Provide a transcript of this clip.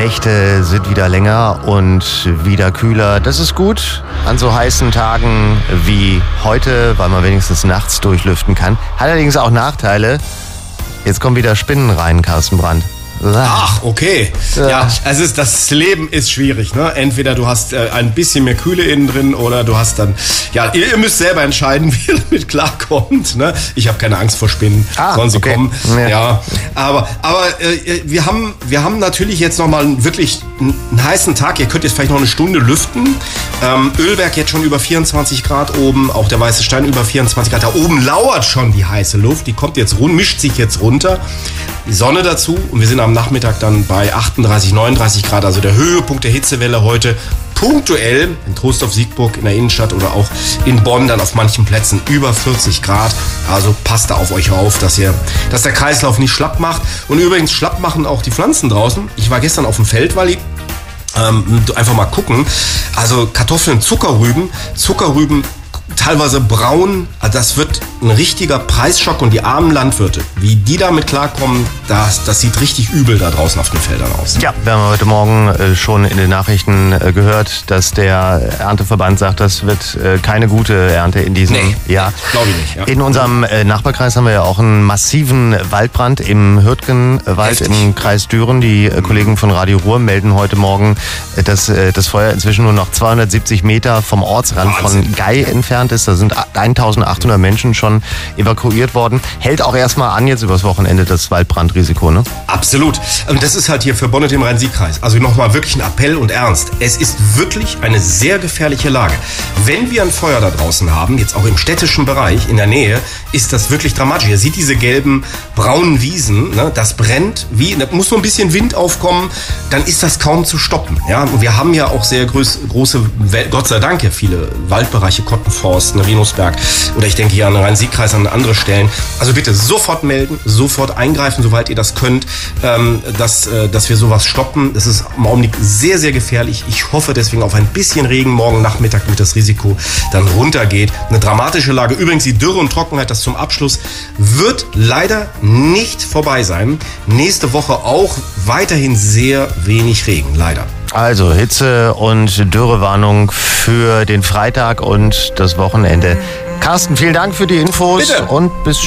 Nächte sind wieder länger und wieder kühler. Das ist gut an so heißen Tagen wie heute, weil man wenigstens nachts durchlüften kann. Hat allerdings auch Nachteile. Jetzt kommen wieder Spinnen rein, Carsten Brandt. Ach, okay. Ja, das Leben ist schwierig, ne? Entweder du hast ein bisschen mehr Kühle innen drin oder du hast dann, ja, ihr müsst selber entscheiden, wie ihr damit klarkommt, ne? Ich habe keine Angst vor Spinnen, sollen sie kommen. Ja, aber wir haben natürlich jetzt nochmal wirklich einen heißen Tag. Ihr könnt jetzt vielleicht noch eine Stunde lüften. Ölberg jetzt schon über 24 Grad oben, auch der Weiße Stein über 24 Grad. Da oben lauert schon die heiße Luft, die kommt jetzt mischt sich jetzt runter. Die Sonne dazu und wir sind am Nachmittag dann bei 38, 39 Grad, also der Höhepunkt der Hitzewelle heute. Punktuell in Trostorf-Siegburg in der Innenstadt oder auch in Bonn dann auf manchen Plätzen über 40 Grad. Also passt da auf euch auf, dass der Kreislauf nicht schlapp macht. Und übrigens schlapp machen auch die Pflanzen draußen. Ich war gestern auf dem Feldwalli. Einfach mal gucken. Also Kartoffeln, Zuckerrüben teilweise braun, das wird ein richtiger Preisschock und die armen Landwirte, wie die damit klarkommen, das sieht richtig übel da draußen auf den Feldern aus. Ja, wir haben heute Morgen schon in den Nachrichten gehört, dass der Ernteverband sagt, das wird keine gute Ernte in diesem Jahr. Glaube ich nicht. Ja. In unserem Nachbarkreis haben wir ja auch einen massiven Waldbrand im Hürtgenwald im Kreis Düren. Die Kollegen von Radio Ruhr melden heute Morgen, dass das Feuer inzwischen nur noch 270 Meter vom Ortsrand von Gei entfernt ist. Da sind 1800 Menschen schon evakuiert worden. Hält auch erstmal an jetzt übers Wochenende das Waldbrandrisiko, ne? Absolut. Und das ist halt hier für Bonn und den Rhein-Sieg-Kreis. Also nochmal wirklich ein Appell und Ernst. Es ist wirklich eine sehr gefährliche Lage. Wenn wir ein Feuer da draußen haben, jetzt auch im städtischen Bereich, in der Nähe, ist das wirklich dramatisch. Ihr seht diese gelben, braunen Wiesen, ne? Das brennt, da muss nur ein bisschen Wind aufkommen, dann ist das kaum zu stoppen. Ja? Und wir haben ja auch sehr große, Gott sei Dank ja viele Waldbereiche, Kottenforst, Venusberg oder ich denke hier an den Rhein-Sieg-Kreis, an andere Stellen. Also bitte sofort melden, sofort eingreifen, soweit ihr das könnt, dass wir sowas stoppen. Das ist im Augenblick sehr, sehr gefährlich. Ich hoffe deswegen auf ein bisschen Regen morgen Nachmittag, damit das Risiko dann runtergeht. Eine dramatische Lage. Übrigens die Dürre und Trockenheit, das zum Abschluss, wird leider nicht vorbei sein. Nächste Woche auch weiterhin sehr wenig Regen, leider. Also Hitze- und Dürrewarnung für den Freitag und das Wochenende. Carsten, vielen Dank für die Infos. Bitte. Und bis